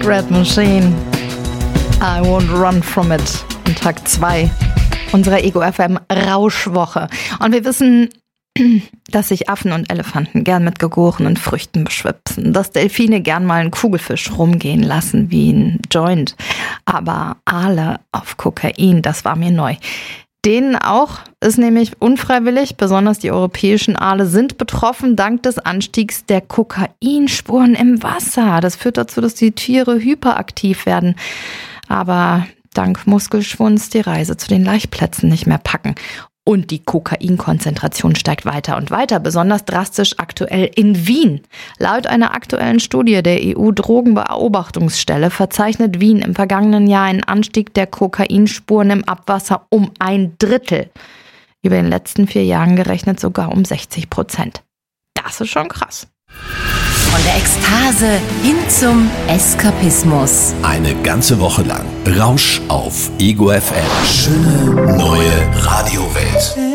Red Machine, I won't run from it. Und Tag 2 unserer Ego FM Rauschwoche. Und wir wissen, dass sich Affen und Elefanten gern mit gegorenen Früchten beschwipsen, dass Delfine gern mal einen Kugelfisch rumgehen lassen wie ein Joint. Aber Aale auf Kokain, das war mir neu. Denen auch, ist nämlich unfreiwillig, besonders die europäischen Aale sind betroffen dank des Anstiegs der Kokainspuren im Wasser. Das führt dazu, dass die Tiere hyperaktiv werden. Aber dank Muskelschwunds die Reise zu den Laichplätzen nicht mehr packen. Und die Kokainkonzentration steigt weiter und weiter, besonders drastisch aktuell in Wien. Laut einer aktuellen Studie der EU-Drogenbeobachtungsstelle verzeichnet Wien im vergangenen Jahr einen Anstieg der Kokainspuren im Abwasser um 1/3. Über den letzten 4 Jahren gerechnet sogar um 60%. Das ist schon krass. Von der Ekstase hin zum Eskapismus. Eine ganze Woche lang Rausch auf Ego FM. Schöne neue Radiowelt.